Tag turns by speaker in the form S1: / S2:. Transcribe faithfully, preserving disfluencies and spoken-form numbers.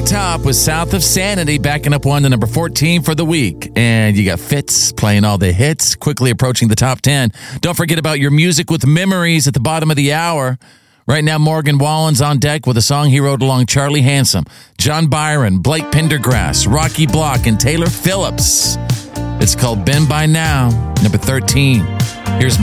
S1: top with South of Sanity, backing up one to number fourteen for the week. And you got Fitz playing all the hits, quickly approaching the top ten. Don't forget about your music with memories at the bottom of the hour. Right now, Morgan Wallen's on deck with a song he wrote along Charlie Handsome, John Byron, Blake Pendergrass, Rocky Block, and Taylor Phillips. It's called Been By Now, number thirteen. Here's